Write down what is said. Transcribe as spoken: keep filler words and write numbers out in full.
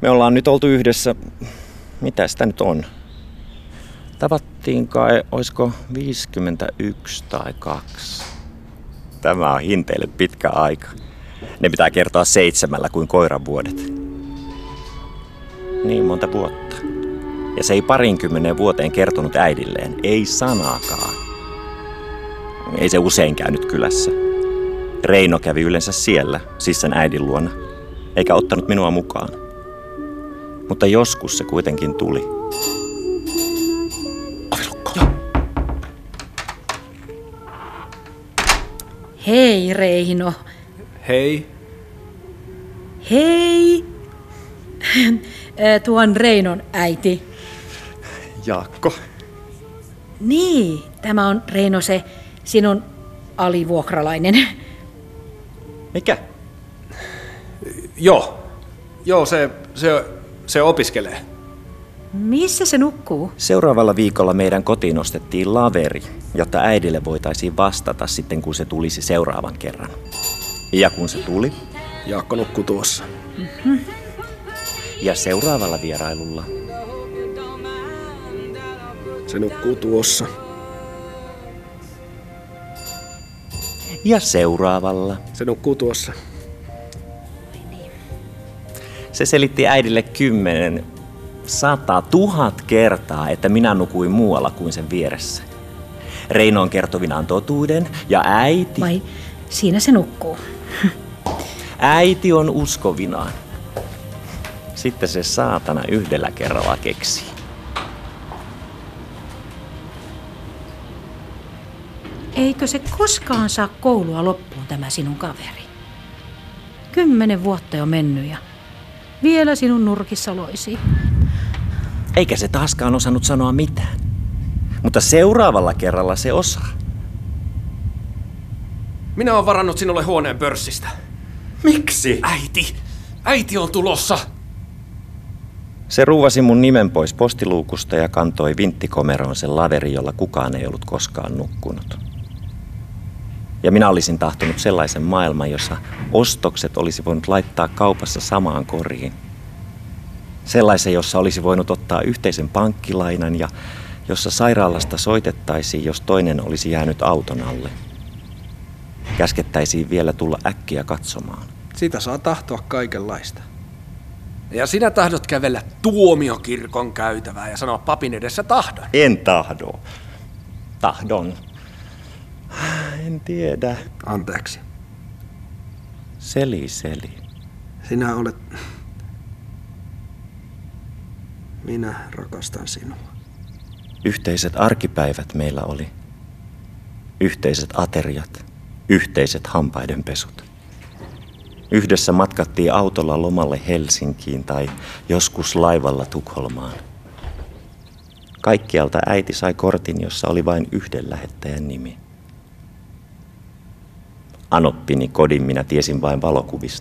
Me ollaan nyt oltu yhdessä, mitä sitä nyt on? Tavattiin kai, oisko viisikymmentäyksi tai kaksi. Tämä on hinteille pitkä aika. Ne pitää kertoa seitsemällä kuin koiran vuodet. Niin monta vuotta. Ja se ei parinkymmeneen vuoteen kertonut äidilleen, ei sanaakaan. Ei se usein käynyt kylässä. Reino kävi yleensä siellä, siis sen äidin luona, eikä ottanut minua mukaan. Mutta joskus se kuitenkin tuli. Avilukko. Hei Reino. Hei. Hei. Tuon Reinon äiti. Jaakko. Niin, tämä on Reino se sinun alivuokralainen. Mikä? Joo. Joo, se, se, se opiskelee. Missä se nukkuu? Seuraavalla viikolla meidän kotiin ostettiin laveri, jotta äidille voitaisiin vastata sitten, kun se tulisi seuraavan kerran. Ja kun se tuli... Jaakko nukkuu tuossa. Mm-hmm. Ja seuraavalla vierailulla... Se nukkuu tuossa. Ja seuraavalla... Se nukkuu tuossa. Se selitti äidille kymmenen, sata, tuhat kertaa, että minä nukuin muualla kuin sen vieressä. Reino on kertovinaan totuuden ja äiti... Vai siinä se nukkuu? Äiti on uskovinaan. Sitten se saatana yhdellä kerralla keksii. Eikö se koskaan saa koulua loppuun tämä sinun kaveri? Kymmenen vuotta jo mennyt ja vielä sinun nurkissa loisii. Eikä se taaskaan osannut sanoa mitään. Mutta seuraavalla kerralla se osaa. Minä olen varannut sinulle huoneen pörssistä. Miksi? Äiti! Äiti on tulossa! Se ruuvasi mun nimen pois postiluukusta ja kantoi vinttikomeroon sen laveri, jolla kukaan ei ollut koskaan nukkunut. Ja minä olisin tahtonut sellaisen maailman, jossa ostokset olisi voinut laittaa kaupassa samaan koriin. Sellaisen, jossa olisi voinut ottaa yhteisen pankkilainan ja jossa sairaalasta soitettaisiin, jos toinen olisi jäänyt auton alle. Käskettäisiin vielä tulla äkkiä katsomaan. Sitä saa tahtoa kaikenlaista. Ja sinä tahdot kävellä tuomiokirkon käytävää ja sanoa papin edessä tahdon. En tahdo. Tahdon. En tiedä. Anteeksi. Seli, seli. Sinä olet... Minä rakastan sinua. Yhteiset arkipäivät meillä oli. Yhteiset ateriat. Yhteiset hampaidenpesut. Yhdessä matkattiin autolla lomalle Helsinkiin tai joskus laivalla Tukholmaan. Kaikkialta äiti sai kortin, jossa oli vain yhden lähettäjän nimi. Anoppini kodin minä tiesin vain valokuvista.